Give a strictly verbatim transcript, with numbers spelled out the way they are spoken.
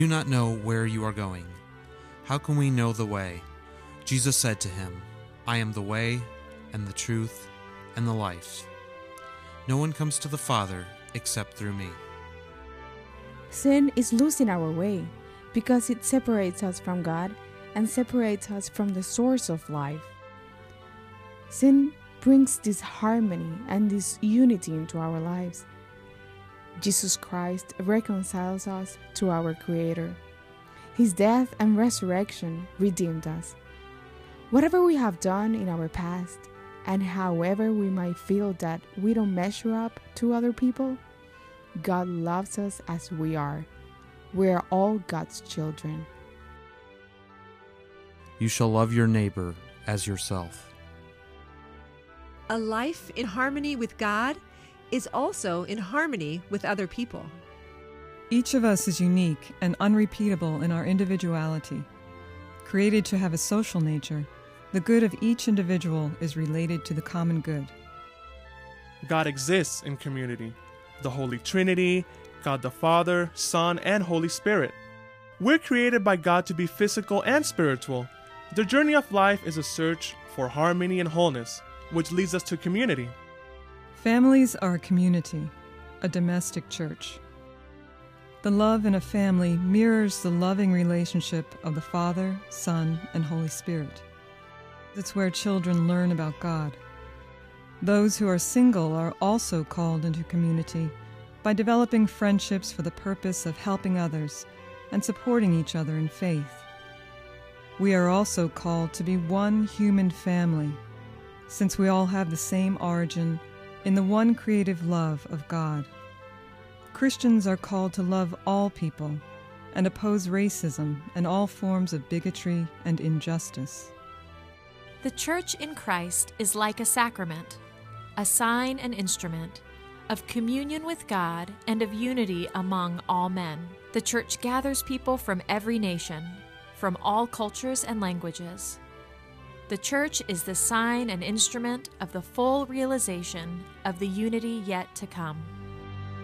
Do not know where you are going. How can we know the way? Jesus said to him, I am the way, and the truth, and the life. No one comes to the Father except through me. Sin is losing our way because it separates us from God and separates us from the source of life. Sin brings this harmony and this unity into our lives. Jesus Christ reconciles us to our Creator. His death and resurrection redeemed us. Whatever we have done in our past, and however we might feel that we don't measure up to other people, God loves us as we are. We are all God's children. You shall love your neighbor as yourself. A life in harmony with God is also in harmony with other people. Each of us is unique and unrepeatable in our individuality. Created to have a social nature, the good of each individual is related to the common good. God exists in community. The Holy Trinity, God the Father, Son, and Holy Spirit. We're created by God to be physical and spiritual. The journey of life is a search for harmony and wholeness, which leads us to community. Families are a community, a domestic church. The love in a family mirrors the loving relationship of the Father, Son, and Holy Spirit. It's where children learn about God. Those who are single are also called into community by developing friendships for the purpose of helping others and supporting each other in faith. We are also called to be one human family, since we all have the same origin in the one creative love of God. Christians are called to love all people and oppose racism and all forms of bigotry and injustice. The Church in Christ is like a sacrament, a sign and instrument of communion with God and of unity among all men. The Church gathers people from every nation, from all cultures and languages. The Church is the sign and instrument of the full realization of the unity yet to come.